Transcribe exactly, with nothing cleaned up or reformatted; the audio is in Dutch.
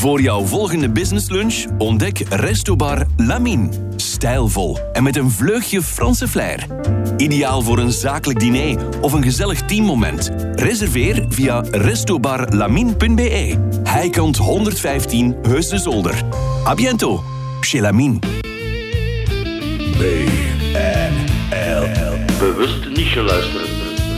Voor jouw volgende businesslunch ontdek Restobar Lamine. Stijlvol en met een vleugje Franse flair. Ideaal voor een zakelijk diner of een gezellig teammoment. Reserveer via restobarlamine punt b e. Heikant honderdvijftien Heus de Zolder. A biento, chez Lamine. B N L. Bewust niet geluisterd.